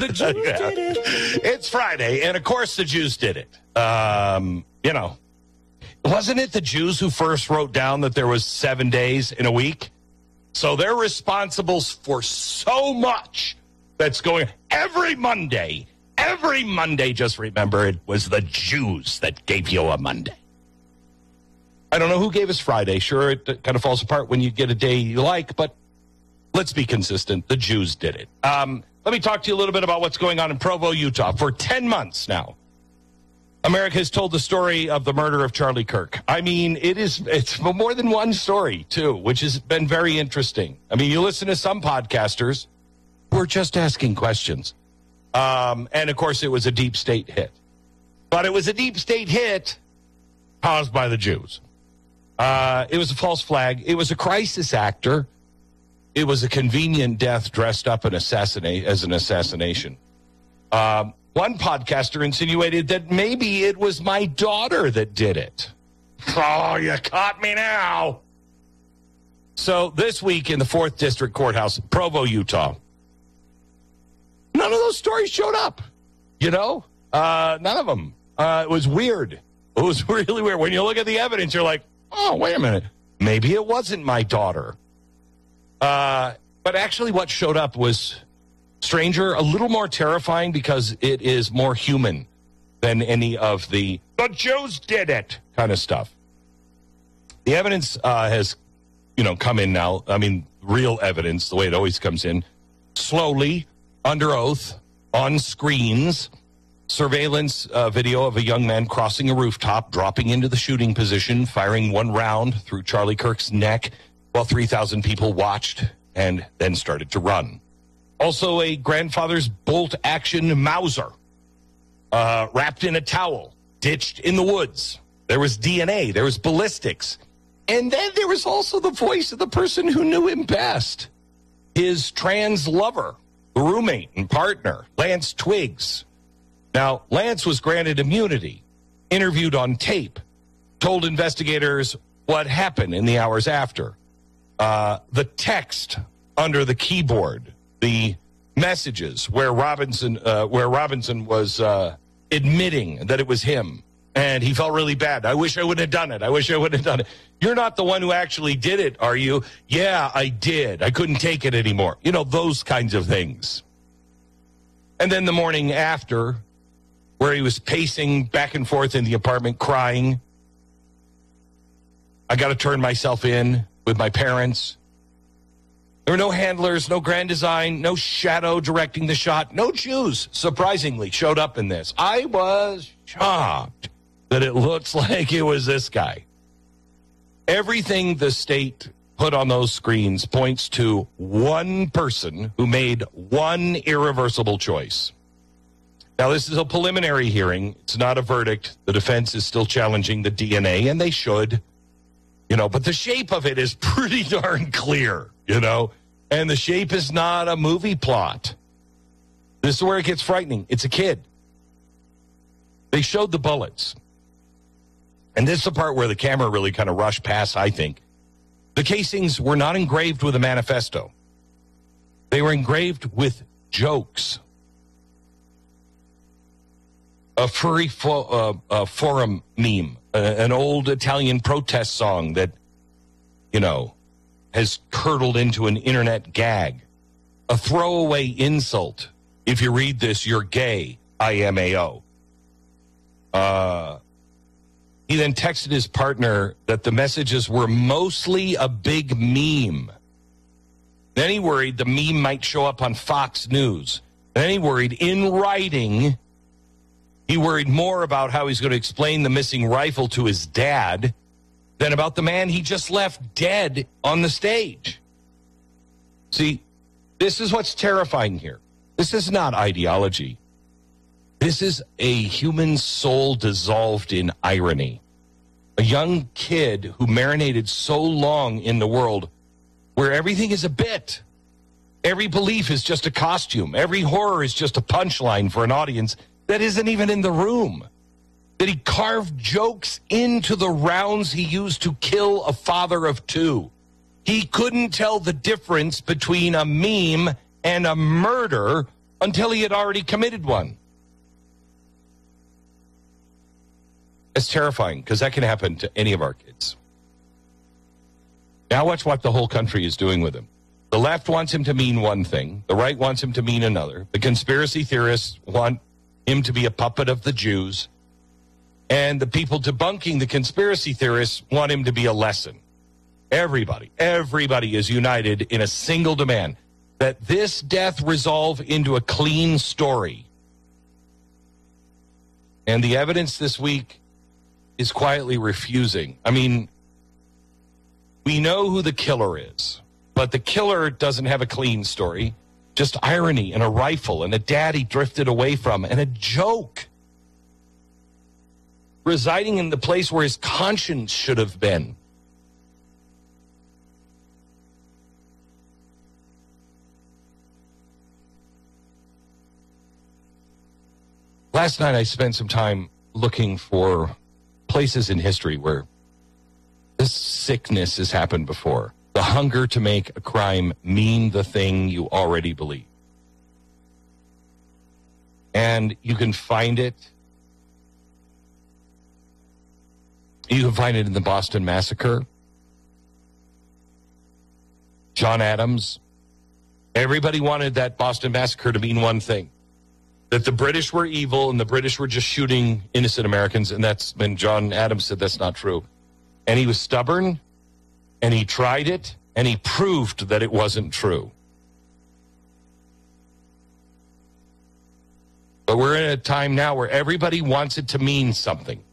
The Jews did it. It's Friday, and of course the Jews did it. Wasn't it the Jews who first wrote down that there was 7 days in a week? So they're responsible for so much that's going every Monday. Every Monday, just remember, it was the Jews that gave you a Monday. I don't know who gave us Friday. Sure, it kind of falls apart when you get a day you like, but let's be consistent. The Jews did it. Let me talk to you a little bit about what's going on in Provo, Utah. For 10 months now, America has told the story of the murder of Charlie Kirk. I mean, it's more than one story, too, which has been very interesting. I mean, you listen to some podcasters who are just asking questions. And, of course, it was a deep state hit. But it was a deep state hit caused by the Jews. It was a false flag. It was a crisis actor. It was a convenient death dressed up as an assassination. One podcaster insinuated that maybe it was my daughter that did it. Oh, you caught me now. So this week in the 4th District Courthouse, Provo, Utah, none of those stories showed up, none of them. It was weird. It was really weird. When you look at the evidence, you're like, oh, wait a minute. Maybe it wasn't my daughter. But actually what showed up was stranger, a little more terrifying because it is more human than any of the Jews did it kind of stuff. The evidence has, come in now. I mean, real evidence, the way it always comes in, slowly, under oath, on screens, surveillance video of a young man crossing a rooftop, dropping into the shooting position, firing one round through Charlie Kirk's neck while 3,000 people watched and then started to run. Also, a grandfather's bolt-action Mauser wrapped in a towel, ditched in the woods. There was DNA. There was ballistics. And then there was also the voice of the person who knew him best, his trans lover, the roommate and partner, Lance Twiggs. Now, Lance was granted immunity, interviewed on tape, told investigators what happened in the hours after. The text under the keyboard, the messages where Robinson was admitting that it was him, and he felt really bad. I wish I wouldn't have done it. I wish I wouldn't have done it. You're not the one who actually did it, are you? Yeah, I did. I couldn't take it anymore. Those kinds of things. And then the morning after, where he was pacing back and forth in the apartment crying, I got to turn myself in with my parents. There were no handlers, no grand design, no shadow directing the shot. No Jews, surprisingly, showed up in this. I was shocked that it looks like it was this guy. Everything the state put on those screens points to one person who made one irreversible choice. Now, this is a preliminary hearing. It's not a verdict. The defense is still challenging the DNA, and they should. But the shape of it is pretty darn clear, and the shape is not a movie plot. This is where it gets frightening. It's a kid. They showed the bullets. And this is the part where the camera really kind of rushed past, I think. The casings were not engraved with a manifesto. They were engraved with jokes. A furry forum meme, an old Italian protest song that, has curdled into an internet gag. A throwaway insult. If you read this, you're gay. IMAO. He then texted his partner that the messages were mostly a big meme. Then he worried the meme might show up on Fox News. Then he worried in writing. He worried more about how he's going to explain the missing rifle to his dad than about the man he just left dead on the stage. See, this is what's terrifying here. This is not ideology. This is a human soul dissolved in irony. A young kid who marinated so long in the world where everything is a bit. Every belief is just a costume. Every horror is just a punchline for an audience that isn't even in the room. That he carved jokes into the rounds he used to kill a father of two. He couldn't tell the difference between a meme and a murder until he had already committed one. It's terrifying because that can happen to any of our kids. Now watch what the whole country is doing with him. The left wants him to mean one thing. The right wants him to mean another. The conspiracy theorists want him to be a puppet of the Jews. And the people debunking the conspiracy theorists want him to be a lesson. Everybody is united in a single demand that this death resolve into a clean story. And the evidence this week is quietly refusing. I mean, we know who the killer is, but the killer doesn't have a clean story. Just irony and a rifle and a dad he drifted away from and a joke. Residing in the place where his conscience should have been. Last night I spent some time looking for places in history where this sickness has happened before. The hunger to make a crime mean the thing you already believe. And you can find it. You can find it in the Boston Massacre. John Adams. Everybody wanted that Boston Massacre to mean one thing. That the British were evil and the British were just shooting innocent Americans. And that's when John Adams said that's not true. And he was stubborn, and he tried it, and he proved that it wasn't true. But we're in a time now where everybody wants it to mean something.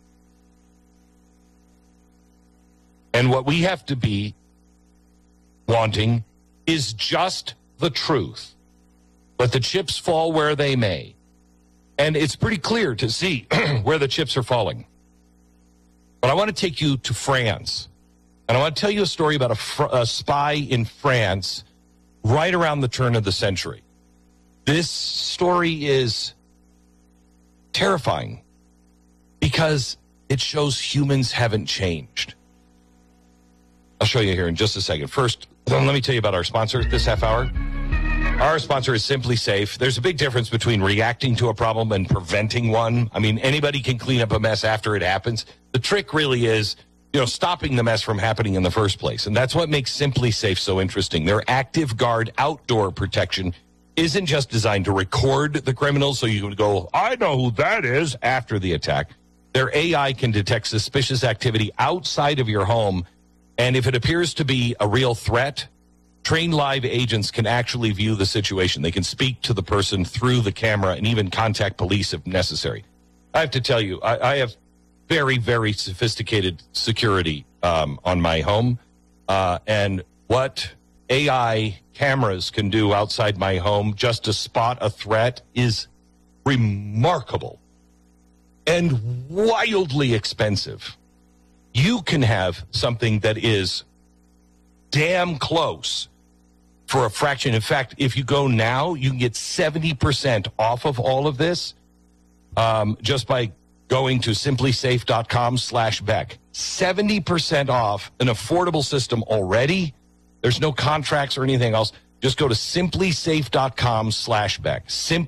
And what we have to be wanting is just the truth. Let the chips fall where they may. And it's pretty clear to see where the chips are falling. But I want to take you to France. And I want to tell you a story about a spy in France right around the turn of the century. This story is terrifying because it shows humans haven't changed. I'll show you here in just a second. First, let me tell you about our sponsor this half hour. Our sponsor is Simply Safe. There's a big difference between reacting to a problem and preventing one. I mean, anybody can clean up a mess after it happens. The trick really is, stopping the mess from happening in the first place. And that's what makes Simply Safe so interesting. Their Active Guard outdoor protection isn't just designed to record the criminals so you can go, I know who that is, after the attack. Their AI can detect suspicious activity outside of your home. And if it appears to be a real threat, trained live agents can actually view the situation. They can speak to the person through the camera and even contact police if necessary. I have to tell you, I have very, very sophisticated security on my home. And what AI cameras can do outside my home just to spot a threat is remarkable and wildly expensive. You can have something that is damn close for a fraction. In fact, if you go now, you can get 70% off of all of this just by going to simplysafe.com/Beck. 70% off an affordable system already. There's no contracts or anything else. Just go to simplysafe.com/Beck.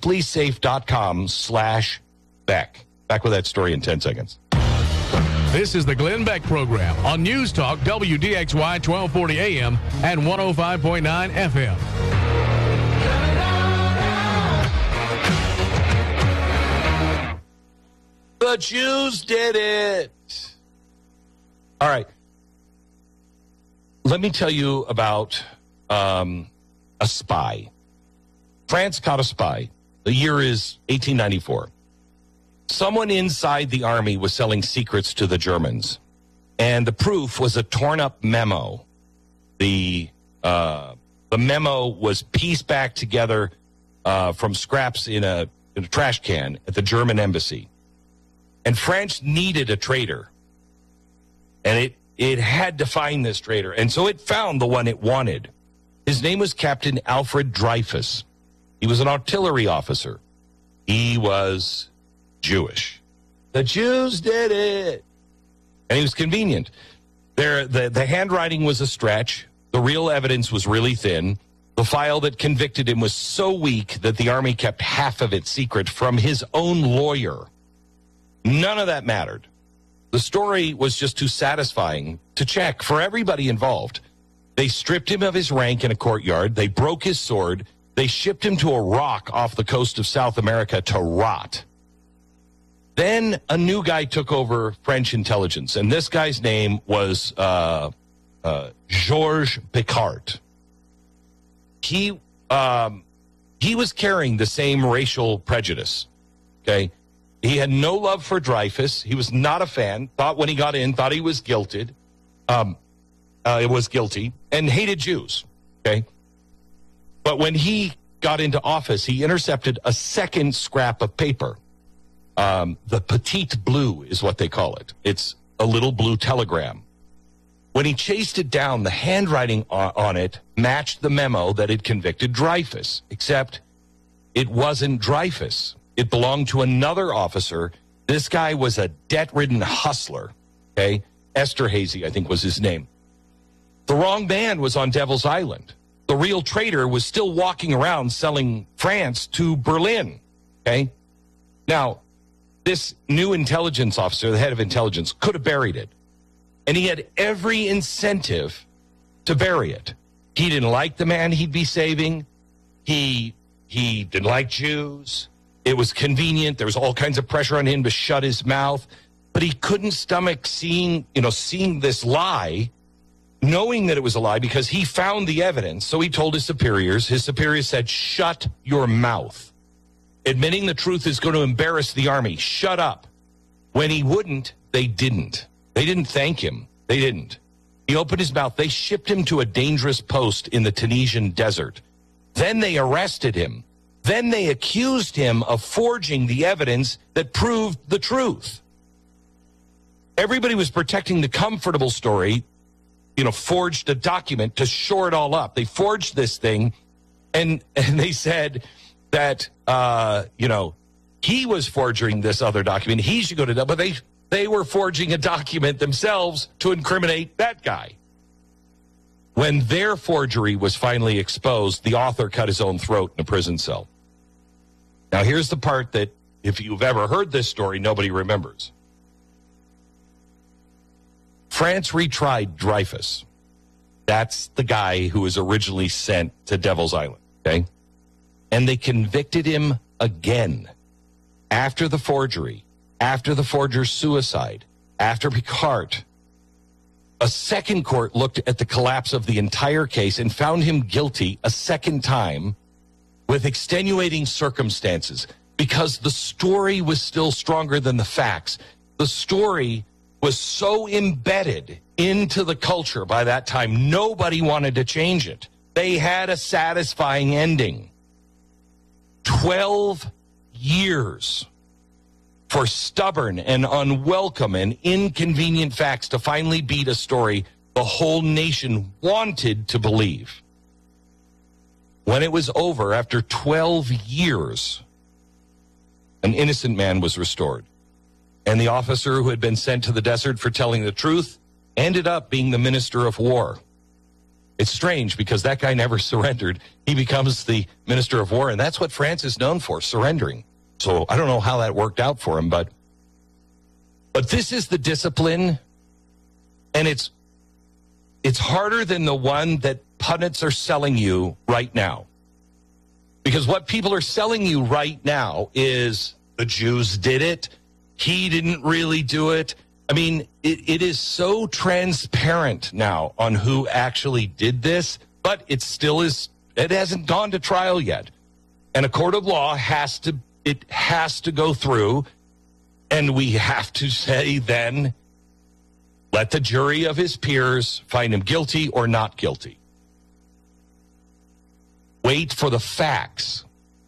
Simplysafe.com/Beck. Back with that story in 10 seconds. This is the Glenn Beck Program on News Talk WDXY 1240 AM and 105.9 FM. The Jews did it. All right. Let me tell you about a spy. France caught a spy. The year is 1894. Someone inside the army was selling secrets to the Germans, and the proof was a torn-up memo. The memo was pieced back together from scraps in a trash can at the German embassy. And France needed a traitor, and it had to find this traitor, and so it found the one it wanted. His name was Captain Alfred Dreyfus. He was an artillery officer. He was Jewish. The Jews did it. And he was convenient. The handwriting was a stretch. The real evidence was really thin. The file that convicted him was so weak that the Army kept half of it secret from his own lawyer. None of that mattered. The story was just too satisfying to check for everybody involved. They stripped him of his rank in a courtyard. They broke his sword. They shipped him to a rock off the coast of South America to rot. Then a new guy took over French intelligence, and this guy's name was Georges Picquart. He was carrying the same racial prejudice, okay? He had no love for Dreyfus. He was not a fan, thought when he got in, thought he was guilty, and hated Jews, okay? But when he got into office, he intercepted a second scrap of paper. The Petite Bleu is what they call it. It's a little blue telegram. When he chased it down, the handwriting on it matched the memo that had convicted Dreyfus, except it wasn't Dreyfus. It belonged to another officer. This guy was a debt-ridden hustler, okay? Esterhazy, I think was his name. The wrong man was on Devil's Island. The real traitor was still walking around selling France to Berlin, okay? Now, this new intelligence officer, the head of intelligence, could have buried it. And he had every incentive to bury it. He didn't like the man he'd be saving. He didn't like Jews. It was convenient. There was all kinds of pressure on him to shut his mouth. But he couldn't stomach seeing this lie, knowing that it was a lie, because he found the evidence. So he told his superiors. His superiors said, shut your mouth. Admitting the truth is going to embarrass the Army. Shut up. When he wouldn't, they didn't. They didn't thank him. They didn't. He opened his mouth. They shipped him to a dangerous post in the Tunisian desert. Then they arrested him. Then they accused him of forging the evidence that proved the truth. Everybody was protecting the comfortable story, forged a document to shore it all up. They forged this thing, and they said that, he was forging this other document. He should go to jail, but they were forging a document themselves to incriminate that guy. When their forgery was finally exposed, the author cut his own throat in a prison cell. Now, here's the part that, if you've ever heard this story, nobody remembers. France retried Dreyfus. That's the guy who was originally sent to Devil's Island, okay? And they convicted him again after the forgery, after the forger's suicide, after Picquart. A second court looked at the collapse of the entire case and found him guilty a second time with extenuating circumstances because the story was still stronger than the facts. The story was so embedded into the culture by that time, nobody wanted to change it. They had a satisfying ending. 12 years for stubborn and unwelcome and inconvenient facts to finally beat a story the whole nation wanted to believe. When it was over, after 12 years, an innocent man was restored. And the officer who had been sent to the desert for telling the truth ended up being the Minister of War. It's strange because that guy never surrendered. He becomes the Minister of War, and that's what France is known for, surrendering. So I don't know how that worked out for him, but this is the discipline, and it's harder than the one that pundits are selling you right now. Because what people are selling you right now is the Jews did it. He didn't really do it. I mean, it is so transparent now on who actually did this, but it still is, it hasn't gone to trial yet. And a court of law has to go through, and we have to say then, let the jury of his peers find him guilty or not guilty. Wait for the facts.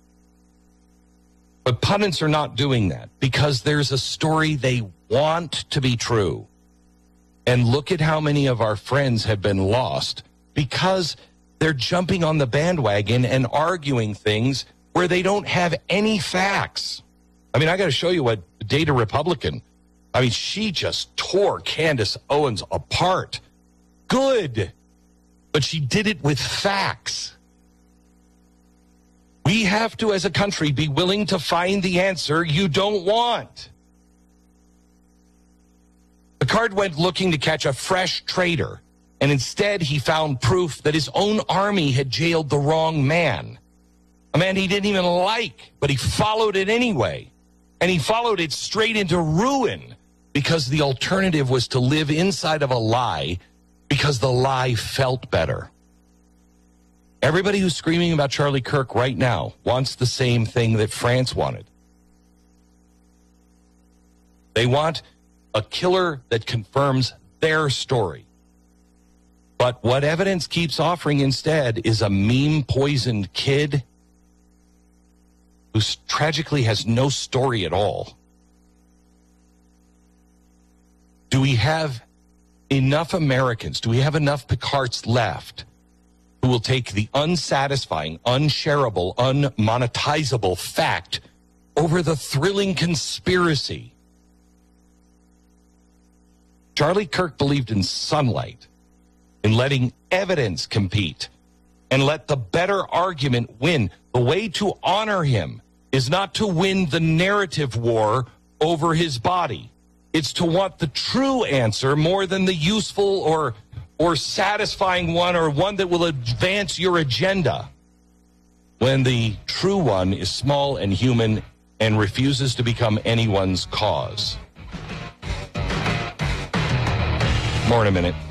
But pundits are not doing that because there's a story they want to be true. And look at how many of our friends have been lost because they're jumping on the bandwagon and arguing things where they don't have any facts. I mean, I got to show you what Data Republican, she just tore Candace Owens apart. Good. But she did it with facts. We have to, as a country, be willing to find the answer you don't want. Picard went looking to catch a fresh traitor, and instead he found proof that his own army had jailed the wrong man. A man he didn't even like, but he followed it anyway. And he followed it straight into ruin because the alternative was to live inside of a lie because the lie felt better. Everybody who's screaming about Charlie Kirk right now wants the same thing that France wanted. They want a killer that confirms their story. But what evidence keeps offering instead is a meme-poisoned kid who tragically has no story at all. Do we have enough Americans, do we have enough Picards left who will take the unsatisfying, unshareable, unmonetizable fact over the thrilling conspiracy? Charlie Kirk believed in sunlight, in letting evidence compete, and let the better argument win. The way to honor him is not to win the narrative war over his body. It's to want the true answer more than the useful or satisfying one, or one that will advance your agenda, when the true one is small and human and refuses to become anyone's cause. More in a minute.